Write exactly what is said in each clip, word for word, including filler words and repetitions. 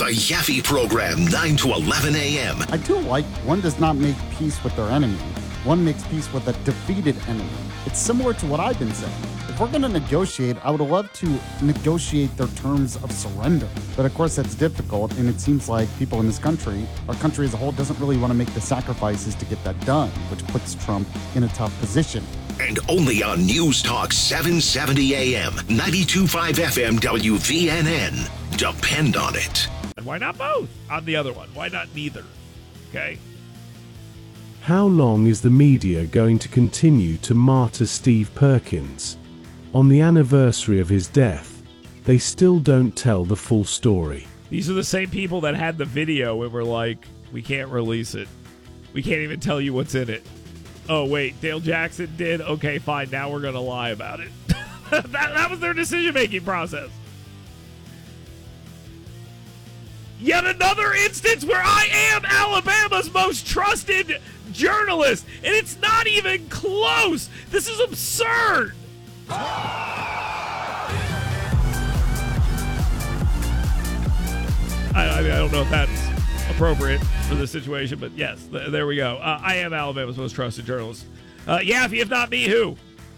The Yaffe Program, nine to eleven a.m. I do like one does not make peace with their enemy. One makes peace with a defeated enemy. It's similar to what I've been saying. If we're going to negotiate, I would love to negotiate their terms of surrender. But of course, that's difficult, and it seems like people in this country, our country as a whole, doesn't really want to make the sacrifices to get that done, which puts Trump in a tough position. And only on News Talk seven seventy a.m., ninety-two point five F M W V N N. Depend on it. And why not both on the other one? Why not neither? Okay. How long is the media going to continue to martyr Steve Perkins? On the anniversary of his death, they still don't tell the full story. These are the same people that had the video and were like, we can't release it. We can't even tell you what's in it. Oh, wait, Dale Jackson did? Okay, fine, now we're going to lie about it. that, that was their decision-making process. Yet another instance where I am Alabama's most trusted journalist, and it's not even close. This is absurd. I, I, mean, I don't know if that's appropriate for the situation, but yes, th- there we go. Uh, I am Alabama's most trusted journalist. Uh, Yaffe, if not me, who?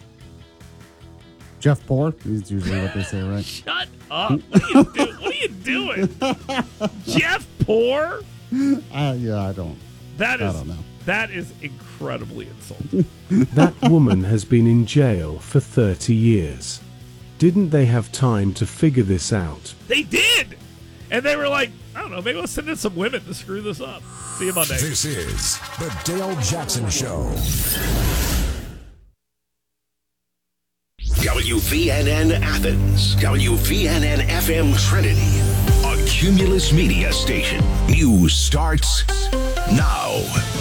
Jeff Poor is usually what they say, right? Shut up. What are you, do- what are you doing? Jeff Poor? Uh, yeah, I don't. That is, I don't know. That is incredibly insulting. That woman has been in jail for thirty years. Didn't they have time to figure this out? They did! And they were like, I don't know, maybe let's send in some women to screw this up. See you Monday. This is the Dale Jackson Show. W V N N Athens, W V N N F M Trinity, a Cumulus Media station. News starts now.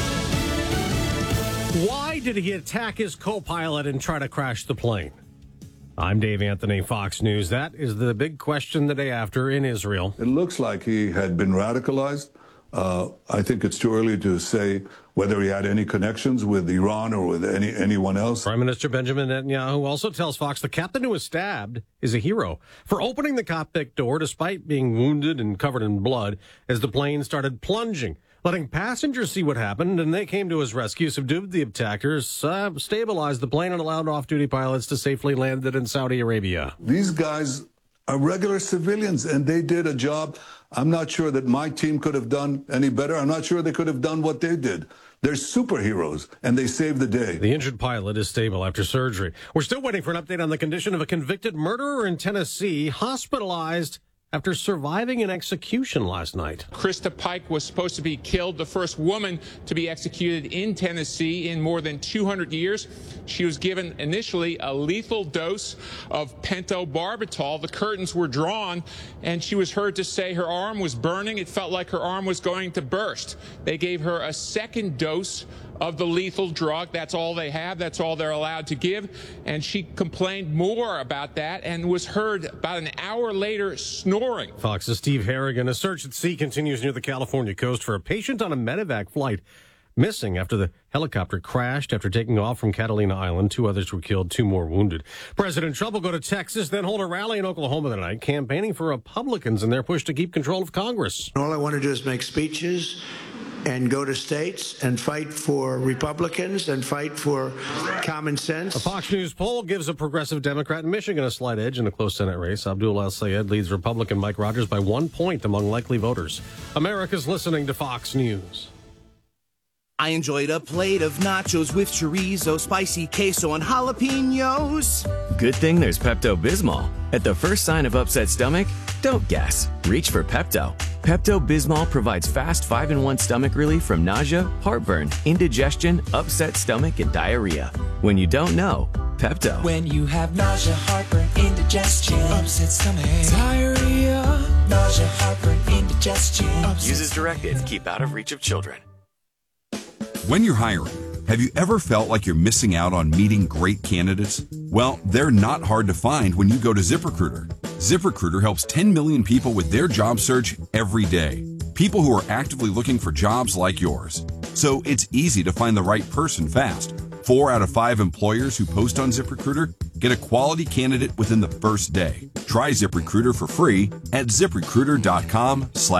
Why did he attack his co-pilot and try to crash the plane? I'm Dave Anthony, Fox News. That is the big question the day after in Israel. It looks like he had been radicalized. Uh, I think it's too early to say whether he had any connections with Iran or with any anyone else. Prime Minister Benjamin Netanyahu also tells Fox the captain who was stabbed is a hero for opening the cockpit door despite being wounded and covered in blood as the plane started plunging, letting passengers see what happened, and they came to his rescue, subdued the attackers, uh, stabilized the plane, and allowed off-duty pilots to safely land it in Saudi Arabia. These guys are regular civilians, and they did a job I'm not sure that my team could have done any better. I'm not sure they could have done what they did. They're superheroes, and they saved the day. The injured pilot is stable after surgery. We're still waiting for an update on the condition of a convicted murderer in Tennessee, hospitalized after surviving an execution last night. Krista Pike was supposed to be killed, the first woman to be executed in Tennessee in more than two hundred years. She was given initially a lethal dose of pentobarbital. The curtains were drawn, and she was heard to say her arm was burning. It felt like her arm was going to burst. They gave her a second dose of the lethal drug. That's all they have. That's all they're allowed to give. And she complained more about that and was heard about an hour later snoring. Fox's Steve Harrigan. A search at sea continues near the California coast for a patient on a medevac flight missing after the helicopter crashed after taking off from Catalina Island. Two others were killed, two more wounded. President Trump will go to Texas, then hold a rally in Oklahoma tonight, campaigning for Republicans in their push to keep control of Congress. All I want to do is make speeches and go to states and fight for Republicans and fight for common sense. A Fox News poll gives a progressive Democrat in Michigan a slight edge in a close Senate race. Abdul El-Sayed leads Republican Mike Rogers by one point among likely voters. America's listening to Fox News. I enjoyed a plate of nachos with chorizo, spicy queso, and jalapenos. Good thing there's Pepto-Bismol. At the first sign of upset stomach, don't guess. Reach for Pepto. Pepto-Bismol provides fast five in one stomach relief from nausea, heartburn, indigestion, upset stomach, and diarrhea. When you don't know, Pepto. When you have nausea, heartburn, indigestion, upset stomach, diarrhea, nausea, heartburn, indigestion. Use as directed to keep out of reach of children. When you're hiring, have you ever felt like you're missing out on meeting great candidates? Well, they're not hard to find when you go to ZipRecruiter. ZipRecruiter helps ten million people with their job search every day. People who are actively looking for jobs like yours. So it's easy to find the right person fast. Four out of five employers who post on ZipRecruiter get a quality candidate within the first day. Try ZipRecruiter for free at ZipRecruiter.com slash